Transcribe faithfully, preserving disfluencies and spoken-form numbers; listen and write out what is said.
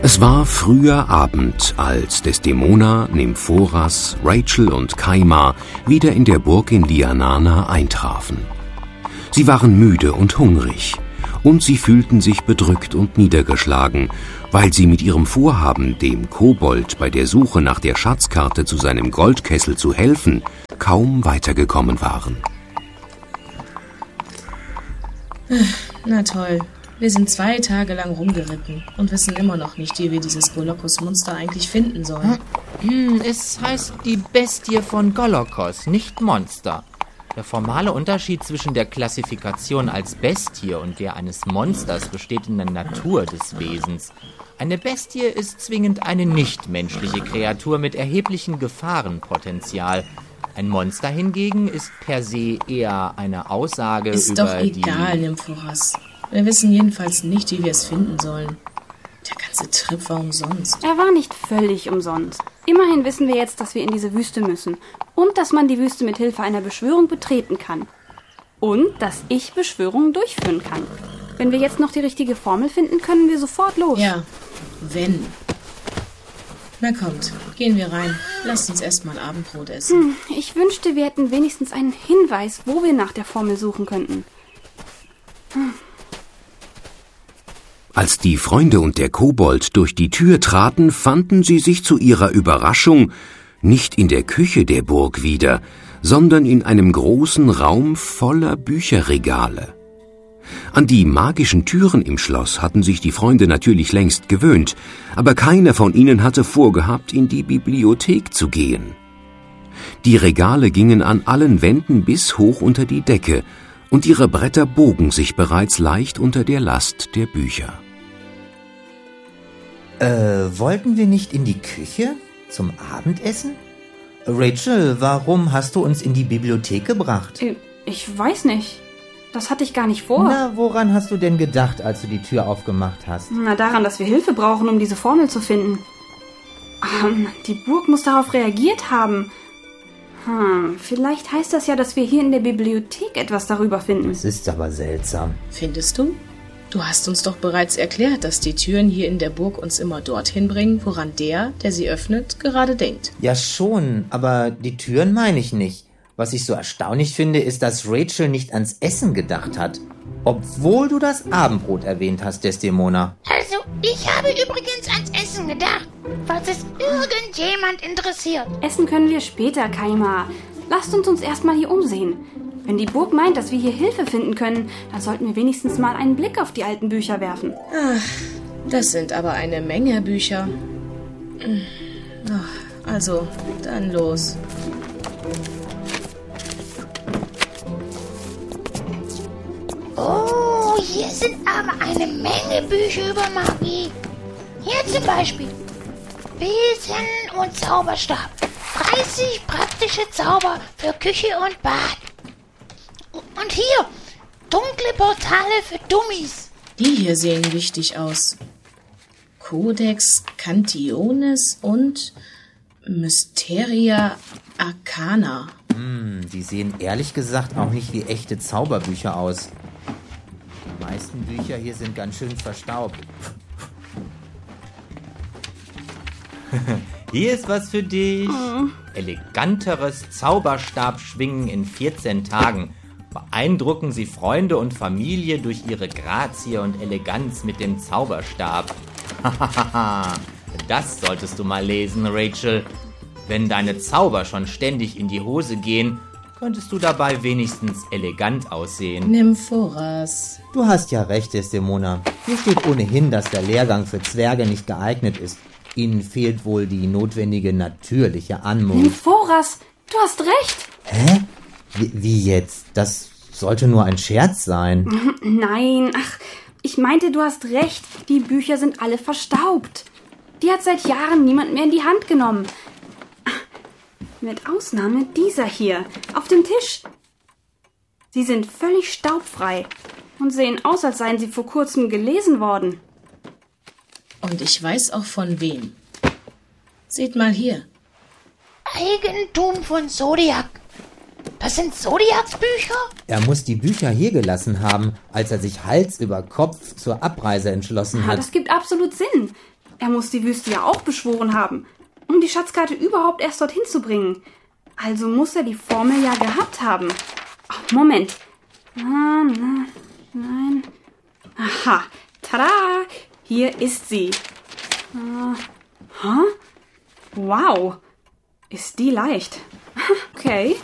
Es war früher Abend, als Desdemona, Nymphoras, Rachel und Kaima wieder in der Burg in Lianana eintrafen. Sie waren müde und hungrig, und sie fühlten sich bedrückt und niedergeschlagen, weil sie mit ihrem Vorhaben, dem Kobold bei der Suche nach der Schatzkarte zu seinem Goldkessel zu helfen, kaum weitergekommen waren. Na toll. Wir sind zwei Tage lang rumgeritten und wissen immer noch nicht, wie wir dieses Golokos-Monster eigentlich finden sollen. Hm, es heißt die Bestie von Golokos, nicht Monster. Der formale Unterschied zwischen der Klassifikation als Bestie und der eines Monsters besteht in der Natur des Wesens. Eine Bestie ist zwingend eine nichtmenschliche Kreatur mit erheblichem Gefahrenpotenzial. Ein Monster hingegen ist per se eher eine Aussage ist über doch die... egal, Nymphoras. Wir wissen jedenfalls nicht, wie wir es finden sollen. Der ganze Trip war umsonst. Er war nicht völlig umsonst. Immerhin wissen wir jetzt, dass wir in diese Wüste müssen. Und dass man die Wüste mit Hilfe einer Beschwörung betreten kann. Und dass ich Beschwörungen durchführen kann. Wenn wir jetzt noch die richtige Formel finden, können wir sofort los. Ja, wenn. Na kommt, gehen wir rein. Lasst uns erstmal Abendbrot essen. Hm, ich wünschte, wir hätten wenigstens einen Hinweis, wo wir nach der Formel suchen könnten. Hm. Als die Freunde und der Kobold durch die Tür traten, fanden sie sich zu ihrer Überraschung nicht in der Küche der Burg wieder, sondern in einem großen Raum voller Bücherregale. An die magischen Türen im Schloss hatten sich die Freunde natürlich längst gewöhnt, aber keiner von ihnen hatte vorgehabt, in die Bibliothek zu gehen. Die Regale gingen an allen Wänden bis hoch unter die Decke, und ihre Bretter bogen sich bereits leicht unter der Last der Bücher. Äh, wollten wir nicht in die Küche zum Abendessen? Rachel, warum hast du uns in die Bibliothek gebracht? Ich weiß nicht. Das hatte ich gar nicht vor. Na, woran hast du denn gedacht, als du die Tür aufgemacht hast? Na, daran, dass wir Hilfe brauchen, um diese Formel zu finden. Ähm, die Burg muss darauf reagiert haben. Hm, vielleicht heißt das ja, dass wir hier in der Bibliothek etwas darüber finden. Das ist aber seltsam. Findest du? Du hast uns doch bereits erklärt, dass die Türen hier in der Burg uns immer dorthin bringen, woran der, der sie öffnet, gerade denkt. Ja schon, aber die Türen meine ich nicht. Was ich so erstaunlich finde, ist, dass Rachel nicht ans Essen gedacht hat. Obwohl du das Abendbrot erwähnt hast, Desdemona. Also, ich habe übrigens ans Essen gedacht, falls es irgendjemand interessiert. Essen können wir später, Kaima. Lasst uns uns erstmal hier umsehen. Wenn die Burg meint, dass wir hier Hilfe finden können, dann sollten wir wenigstens mal einen Blick auf die alten Bücher werfen. Ach, das sind aber eine Menge Bücher. Ach, also, dann los. Oh, hier sind aber eine Menge Bücher über Magie. Hier zum Beispiel Besen und Zauberstab. dreißig praktische Zauber für Küche und Bad. Und hier, dunkle Portale für Dummies. Die hier sehen wichtig aus. Codex Cantiones und Mysteria Arcana. Hm, die sehen ehrlich gesagt auch nicht wie echte Zauberbücher aus. Die meisten Bücher hier sind ganz schön verstaubt. Hier ist was für dich. Oh. Eleganteres Zauberstabschwingen in vierzehn Tagen. Beeindrucken Sie Freunde und Familie durch ihre Grazie und Eleganz mit dem Zauberstab. Das solltest du mal lesen, Rachel. Wenn deine Zauber schon ständig in die Hose gehen, könntest du dabei wenigstens elegant aussehen. Nymphoras. Du hast ja recht, Desdemona. Hier steht ohnehin, dass der Lehrgang für Zwerge nicht geeignet ist. Ihnen fehlt wohl die notwendige natürliche Anmut. Nymphoras, du hast recht. Hä? Wie, wie jetzt? Das sollte nur ein Scherz sein. Nein, ach, ich meinte, du hast recht. Die Bücher sind alle verstaubt. Die hat seit Jahren niemand mehr in die Hand genommen. Mit Ausnahme dieser hier, auf dem Tisch. Sie sind völlig staubfrei und sehen aus, als seien sie vor kurzem gelesen worden. Und ich weiß auch von wem. Seht mal hier. Eigentum von Zodiac. Das sind Zodiacs Bücher? Er muss die Bücher hier gelassen haben, als er sich Hals über Kopf zur Abreise entschlossen Ja, hat. das gibt absolut Sinn. Er muss die Wüste ja auch beschworen haben, um die Schatzkarte überhaupt erst dorthin zu bringen. Also muss er die Formel ja gehabt haben. Oh, Moment. Ah, na, nein. Aha. Tada! Hier ist sie. Uh, huh? Wow. Ist die leicht. Okay.